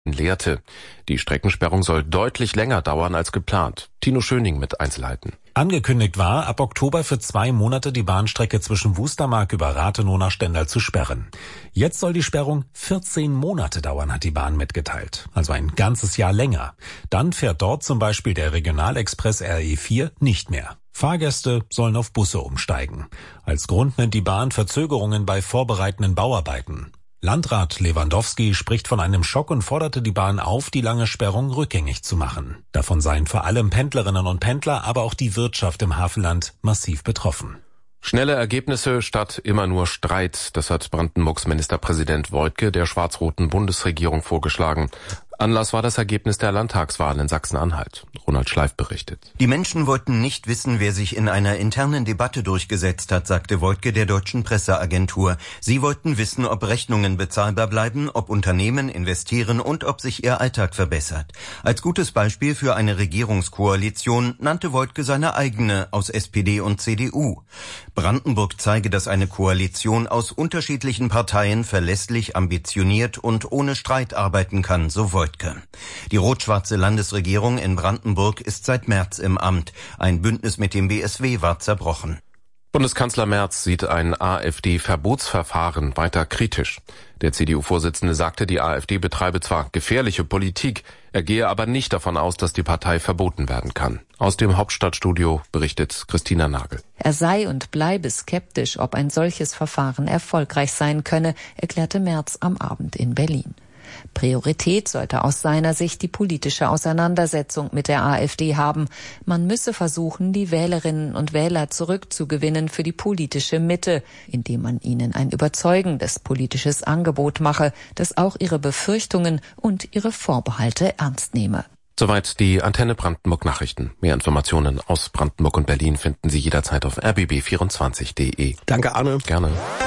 Lehrte. Die Streckensperrung soll deutlich länger dauern als geplant. Tino Schöning mit Einzelheiten. Angekündigt war, ab Oktober für 2 Monate die Bahnstrecke zwischen Wustermark über Rathenow nach Stendal zu sperren. Jetzt soll die Sperrung 14 Monate dauern, hat die Bahn mitgeteilt. Also ein ganzes Jahr länger. Dann fährt dort zum Beispiel der Regionalexpress RE4 nicht mehr. Fahrgäste sollen auf Busse umsteigen. Als Grund nennt die Bahn Verzögerungen bei vorbereitenden Bauarbeiten. Landrat Lewandowski spricht von einem Schock und forderte die Bahn auf, die lange Sperrung rückgängig zu machen. Davon seien vor allem Pendlerinnen und Pendler, aber auch die Wirtschaft im Hafenland massiv betroffen. Schnelle Ergebnisse statt immer nur Streit, das hat Brandenburgs Ministerpräsident Woidke der schwarz-roten Bundesregierung vorgeschlagen. Anlass war das Ergebnis der Landtagswahl in Sachsen-Anhalt. Ronald Schleif berichtet. Die Menschen wollten nicht wissen, wer sich in einer internen Debatte durchgesetzt hat, sagte Woidke der deutschen Presseagentur. Sie wollten wissen, ob Rechnungen bezahlbar bleiben, ob Unternehmen investieren und ob sich ihr Alltag verbessert. Als gutes Beispiel für eine Regierungskoalition nannte Woidke seine eigene aus SPD und CDU. Brandenburg zeige, dass eine Koalition aus unterschiedlichen Parteien verlässlich, ambitioniert und ohne Streit arbeiten kann, so Woidke. Die rot-schwarze Landesregierung in Brandenburg ist seit März im Amt. Ein Bündnis mit dem BSW war zerbrochen. Bundeskanzler Merz sieht ein AfD-Verbotsverfahren weiter kritisch. Der CDU-Vorsitzende sagte, die AfD betreibe zwar gefährliche Politik, er gehe aber nicht davon aus, dass die Partei verboten werden kann. Aus dem Hauptstadtstudio berichtet Christina Nagel. Er sei und bleibe skeptisch, ob ein solches Verfahren erfolgreich sein könne, erklärte Merz am Abend in Berlin. Priorität sollte aus seiner Sicht die politische Auseinandersetzung mit der AfD haben. Man müsse versuchen, die Wählerinnen und Wähler zurückzugewinnen für die politische Mitte, indem man ihnen ein überzeugendes politisches Angebot mache, das auch ihre Befürchtungen und ihre Vorbehalte ernst nehme. Soweit die Antenne Brandenburg Nachrichten. Mehr Informationen aus Brandenburg und Berlin finden Sie jederzeit auf rbb24.de. Danke, Arne. Gerne.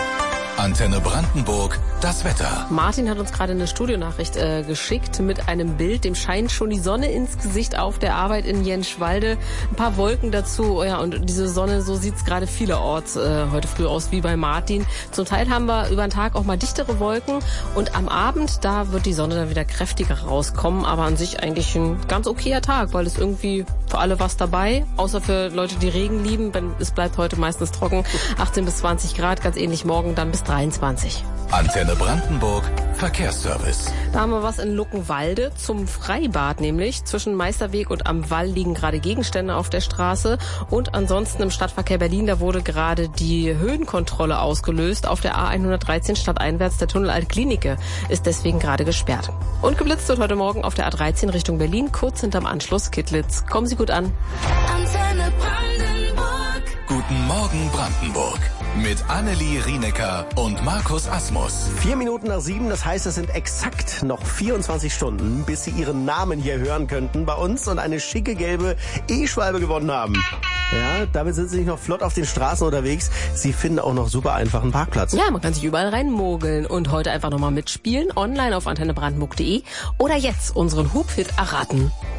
Antenne Brandenburg, das Wetter. Martin hat uns gerade eine Studionachricht geschickt mit einem Bild. Dem scheint schon die Sonne ins Gesicht auf der Arbeit in Jenschwalde. Ein paar Wolken dazu. Ja, und diese Sonne, so sieht's gerade vielerorts heute früh aus wie bei Martin. Zum Teil haben wir über den Tag auch mal dichtere Wolken. Und am Abend, da wird die Sonne dann wieder kräftiger rauskommen. Aber an sich eigentlich ein ganz okayer Tag, weil es irgendwie für alle was dabei. Außer für Leute, die Regen lieben. Es bleibt heute meistens trocken. 18 bis 20 Grad, ganz ähnlich morgen dann bis 23. Antenne Brandenburg, Verkehrsservice. Da haben wir was in Luckenwalde zum Freibad, nämlich zwischen Meisterweg und am Wall liegen gerade Gegenstände auf der Straße. Und ansonsten im Stadtverkehr Berlin, da wurde gerade die Höhenkontrolle ausgelöst. Auf der A113 stadteinwärts, der Tunnel Altklinike ist deswegen gerade gesperrt. Und geblitzt wird heute Morgen auf der A13 Richtung Berlin, kurz hinterm Anschluss Kittlitz. Kommen Sie gut an. Antenne Brandenburg. Guten Morgen Brandenburg. Mit Annelie Rienecker und Markus Asmus. 7:04, das heißt, es sind exakt noch 24 Stunden, bis Sie Ihren Namen hier hören könnten bei uns und eine schicke gelbe E-Schwalbe gewonnen haben. Ja, damit sind Sie nicht noch flott auf den Straßen unterwegs. Sie finden auch noch super einfach einen Parkplatz. Ja, man kann sich überall reinmogeln und heute einfach nochmal mitspielen, online auf antennebrandenburg.de oder jetzt unseren Hub-Hit erraten.